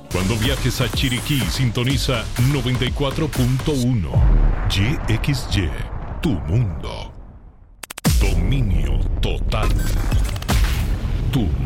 Cuando viajes a Chiriquí, sintoniza 94.1. YXY, tu mundo. Dominio total. Tu